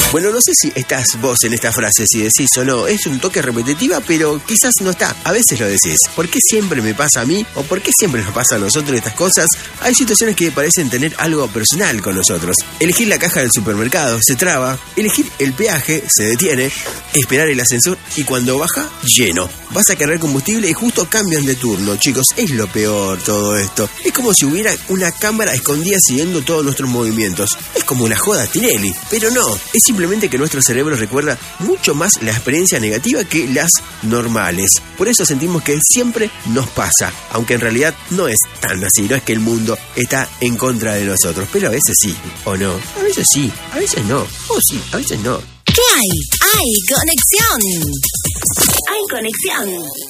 Bueno, no sé si estás vos en esta frase, si decís o no, es un toque repetitiva, pero quizás no está. A veces lo decís. ¿Por qué siempre me pasa a mí? ¿O por qué siempre nos pasa a nosotros estas cosas? Hay situaciones que parecen tener algo personal con nosotros. Elegir la caja del supermercado se traba, elegir el peaje se detiene, esperar el ascensor y cuando baja, lleno. Vas a cargar combustible y justo cambian de turno, chicos. Es lo peor todo esto. Es como si hubiera una cámara escondida siguiendo todos nuestros movimientos. Es como una joda Tinelli, pero no. Es simplemente que nuestro cerebro recuerda mucho más la experiencia negativa que las normales. Por eso sentimos que siempre nos pasa, aunque en realidad no es tan así. No es que el mundo está en contra de nosotros, pero a veces sí, o no. A veces sí, a veces no. O sí, a veces no. ¿Qué hay? Hay conexión. Hay conexión.